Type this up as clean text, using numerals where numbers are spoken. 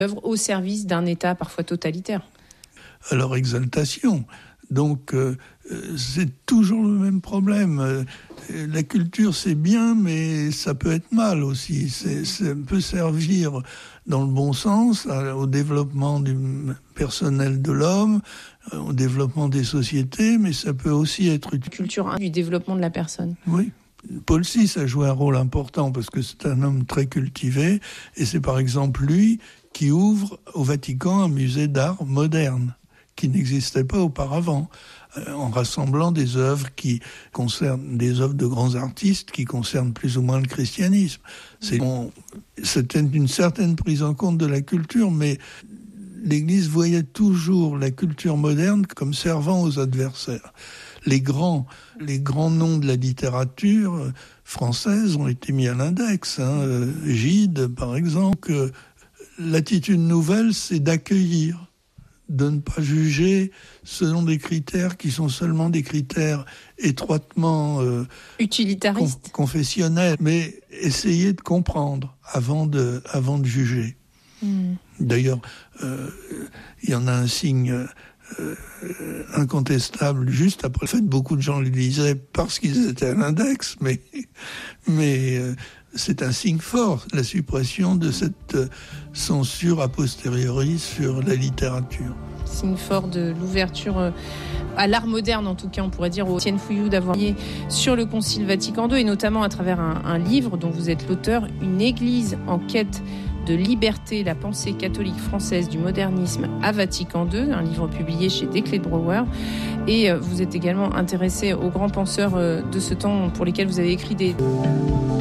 œuvre au service d'un État parfois totalitaire. À leur exaltation. Donc, c'est toujours le même problème. La culture, c'est bien, mais ça peut être mal aussi. Ça peut servir dans le bon sens au développement du personnel de l'homme, au développement des sociétés, mais ça peut aussi être utile. Culture du développement de la personne. Oui. Paul VI a joué un rôle important parce que c'est un homme très cultivé et c'est par exemple lui qui ouvre au Vatican un musée d'art moderne qui n'existait pas auparavant, en rassemblant des œuvres qui concernent des œuvres de grands artistes qui concernent plus ou moins le christianisme. C'était une certaine prise en compte de la culture, mais l'Église voyait toujours la culture moderne comme servant aux adversaires. Les grands noms de la littérature française ont été mis à l'index. Gide, par exemple. L'attitude nouvelle, c'est d'accueillir, de ne pas juger selon des critères qui sont seulement des critères étroitement utilitaristes, confessionnels, mais essayer de comprendre avant de juger. D'ailleurs, il y en a un signe incontestable juste après le fait. Beaucoup de gens le lisaient parce qu'ils étaient à l'index, mais c'est un signe fort, la suppression de cette censure a posteriori sur la littérature. Signe fort de l'ouverture à l'art moderne, en tout cas, on pourrait dire au Étienne Fouilloux d'avoir lié sur le Concile Vatican II, et notamment à travers un livre dont vous êtes l'auteur, Une Église en quête de liberté, la pensée catholique française du modernisme à Vatican II, un livre publié chez Desclés de Brouwer. Et vous êtes également intéressé aux grands penseurs de ce temps pour lesquels vous avez écrit des...